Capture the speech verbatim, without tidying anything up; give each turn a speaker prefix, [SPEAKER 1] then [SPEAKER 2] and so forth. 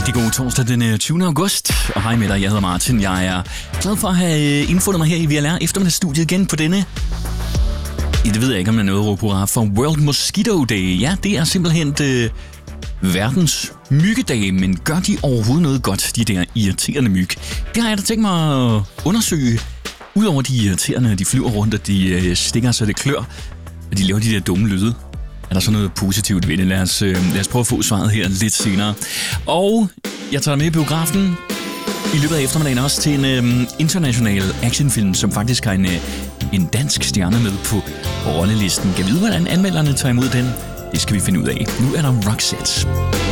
[SPEAKER 1] Rigtig god torsdag den tyvende august, og hej med dig, jeg hedder Martin. Jeg er glad for at have indfundet mig her i V L R eftermiddagsstudiet igen på denne. Det ved jeg ikke, om jeg nåede at råbe hurra for World Mosquito Day. Ja, det er simpelthen øh, verdens myggedag, men gør de overhovedet noget godt, de der irriterende myg? Det har jeg da tænkt mig at undersøge. Udover de irriterende, de flyver rundt, og de øh, stikker så det klør, og de laver de der dumme lyde. Er der så noget positivt ved det? Lad os, øh, lad os prøve at få svaret her lidt senere. Og jeg tager dig med i biografen i løbet af eftermiddagen også til en øh, international actionfilm, som faktisk har en, øh, en dansk stjerne med på, på rollelisten. Kan vi vide, hvordan anmelderne tager imod den? Det skal vi finde ud af. Nu er der Roxette.